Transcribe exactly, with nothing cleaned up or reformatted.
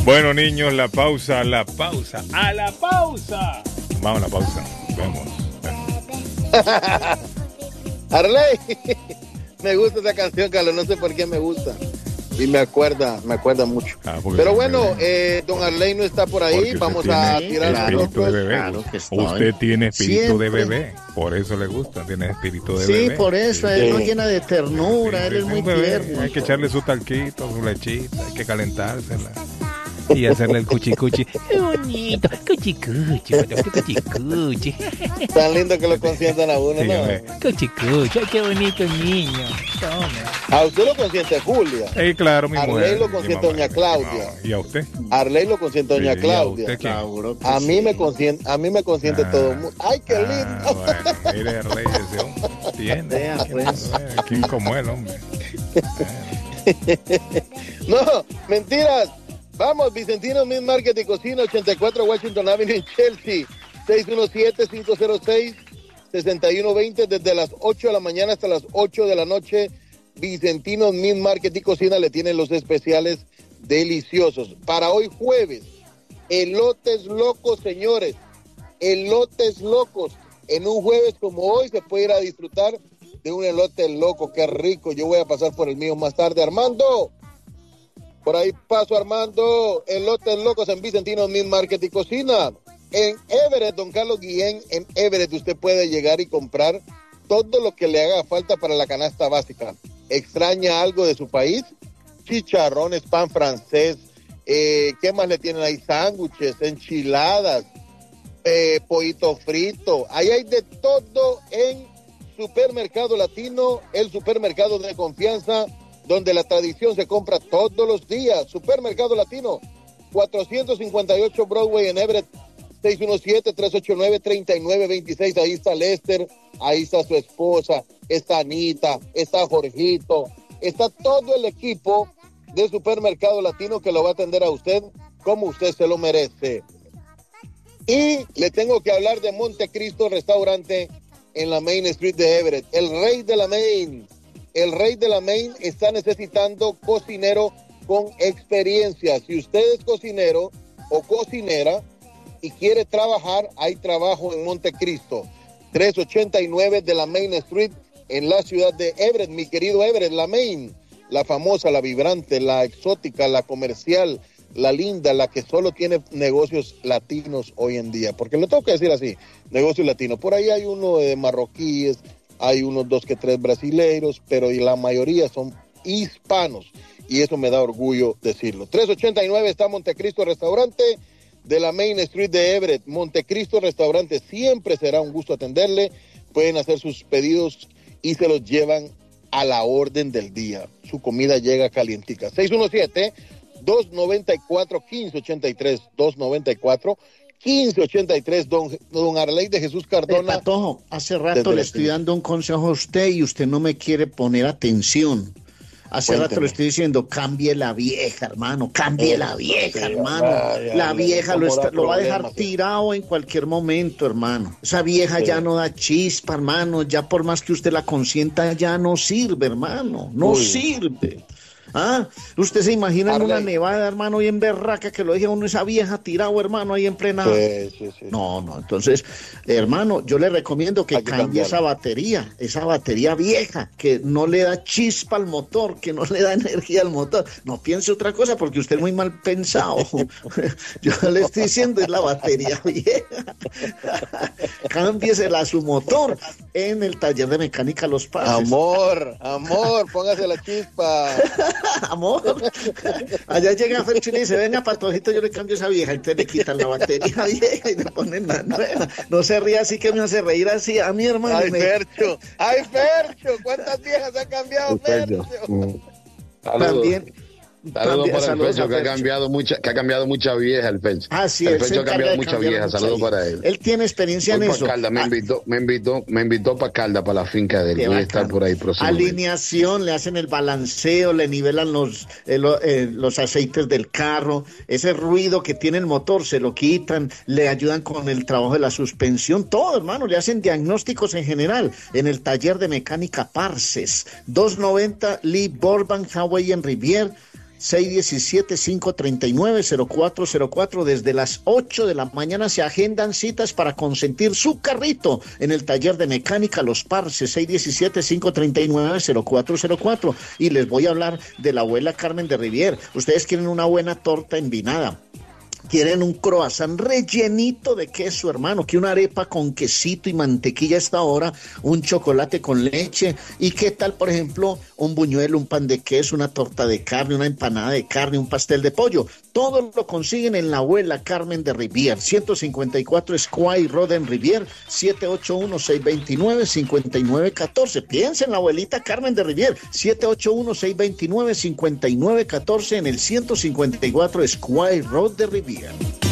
Bueno, niños, la pausa, la pausa, a la pausa. Vamos a la pausa. Vemos. Arley, me gusta esa canción, Carlos, no sé por qué me gusta. Y me acuerda, me acuerda mucho. Ah, pero bueno, eh, don Arley no está por ahí, vamos a tirar espíritu de bebé. Claro que usted tiene espíritu Siempre. de bebé, por eso le gusta, tiene espíritu de sí, bebé. Sí, por eso, él lo llena de ternura, sí, él es muy bebé, tierno. Hay que echarle su talquito, su lechita, hay que calentársela. Y hacerle el cuchicuchi. Qué bonito, cuchicuchi, cuchicuchi. Tan lindo que lo consientan a uno, sí, ¿no? Cuchicuchi, qué bonito niño. Toma. A usted lo consiente Julia. Eh, claro, mi Arley mujer. Arley lo consiente doña Claudia. No, ¿y a usted? Arley lo consiente doña sí, Claudia. ¿A, claro, a mí sí. me consiente, a mí me consiente ah, todo el mundo. Ay, qué lindo. Ah, bueno, mire, Arley, ese hombre tiene. ¿Quién como él, hombre? No, mentiras. Vamos, Vicentino Meat Market y Cocina, ochenta y cuatro Washington Avenue en Chelsea, seis uno siete, cinco cero seis, seis uno dos cero, desde las ocho de la mañana hasta las ocho de la noche. Vicentino Meat Market y Cocina le tienen los especiales deliciosos. Para hoy jueves, elotes locos, señores, elotes locos. En un jueves como hoy se puede ir a disfrutar de un elote loco, qué rico. Yo voy a pasar por el mío más tarde. Armando, por ahí paso, Armando. Elotes locos en Vicentino Meat Market y Cocina. En Everett, don Carlos Guillén, en Everett usted puede llegar y comprar todo lo que le haga falta para la canasta básica. ¿Extraña algo de su país? Chicharrones, pan francés, eh, ¿qué más le tienen ahí? Sándwiches, enchiladas, eh, pollito frito. Ahí hay de todo en Supermercado Latino, el supermercado de confianza, donde la tradición se compra todos los días. Supermercado Latino, cuatrocientos cincuenta y ocho Broadway en Everett, seis uno siete, tres ocho nueve, tres nueve dos seis. Ahí está Lester, ahí está su esposa, está Anita, está Jorgito, está todo el equipo de Supermercado Latino que lo va a atender a usted como usted se lo merece. Y le tengo que hablar de Montecristo Restaurante en la Main Street de Everett. El rey de la Main, el rey de la Main está necesitando cocinero con experiencia. Si usted es cocinero o cocinera y quiere trabajar, hay trabajo en Montecristo. trescientos ochenta y nueve de la Main Street en la ciudad de Everett. Mi querido Everett, la Main, la famosa, la vibrante, la exótica, la comercial, la linda, la que solo tiene negocios latinos hoy en día, porque lo tengo que decir así, negocios latinos. Por ahí hay uno de marroquíes, hay unos dos que tres brasileiros, pero la mayoría son hispanos, y eso me da orgullo decirlo. trescientos ochenta y nueve está Montecristo Restaurante de la Main Street de Everett. Montecristo Restaurante, siempre será un gusto atenderle. Pueden hacer sus pedidos y se los llevan a la orden del día. Su comida llega calientica. seis uno siete, dos nueve cuatro, uno cinco ocho tres, dos nueve cuatro, uno cinco ocho tres, don, don Arley de Jesús Cardona. Eh, Patojo, hace rato le estoy dando un consejo a usted y usted no me quiere poner atención. Hace Cuénteme. rato le estoy diciendo, cambie la vieja, hermano, cambie eh, la vieja, sí, hermano. Vaya, la vieja lo, está, lo va a dejar tirado en cualquier momento, hermano. Esa vieja sí. ya no da chispa, hermano. Ya por más que usted la consienta, ya no sirve, hermano. No Uy. sirve. Ah, usted se imagina en una nevada, hermano, y en berraca que lo deje uno esa vieja tirado, hermano, ahí en plena. Sí, sí, sí. No, no, entonces, hermano, yo le recomiendo que, que cambie cambiarlo. esa batería, esa batería vieja, que no le da chispa al motor, que no le da energía al motor. No piense otra cosa porque usted es muy mal pensado. Yo le estoy diciendo, es la batería vieja. Cámbiesela a su motor en el taller de mecánica Los Pases. Amor, amor, póngase la chispa. Amor, allá llega Fercho y le dice, venga Patojito, yo le cambio esa vieja, entonces le quitan la batería vieja y le ponen la nueva. No se ríe así, que me hace reír así a mi hermano. Ay, me... Fercho, ay, Fercho, ¿cuántas viejas ha cambiado Fercho? También Saludos para el Pecho, que ha cambiado mucha, que ha cambiado mucha vieja el Pecho. Ah, sí, el Pecho ha cambiado mucha vieja. Saludos para él. Él tiene experiencia Voy en eso. Calda, me ah. invitó, me invitó, me invitó para Calda, para la finca de él. Voy bacano. a estar por ahí próximamente. Alineación, le hacen el balanceo, le nivelan los, eh, lo, eh, los aceites del carro, ese ruido que tiene el motor se lo quitan, le ayudan con el trabajo de la suspensión, todo, hermano, le hacen diagnósticos en general en el taller de mecánica Parces, doscientos noventa Lee Burbank Highway en Rivier. seis uno siete, cinco tres nueve, cero cuatro cero cuatro. Desde las ocho de la mañana se agendan citas para consentir su carrito en el taller de mecánica Los Parces, seis uno siete, cinco tres nueve, cero cuatro cero cuatro. Y les voy a hablar de la abuela Carmen de Rivier. Ustedes quieren una buena torta envinada, quieren un croissant rellenito de queso, hermano, que una arepa con quesito y mantequilla a esta hora, un chocolate con leche, y qué tal, por ejemplo, un buñuelo, un pan de queso, una torta de carne, una empanada de carne, un pastel de pollo. Todo lo consiguen en la abuela Carmen de Rivier, ciento cincuenta y cuatro Squire Road en Rivier, siete ocho uno, seis dos nueve, cinco nueve uno cuatro. Piensa en la abuelita Carmen de Rivier, siete ocho uno, seis dos nueve, cinco nueve uno cuatro en el ciento cincuenta y cuatro Squire Road de Rivier.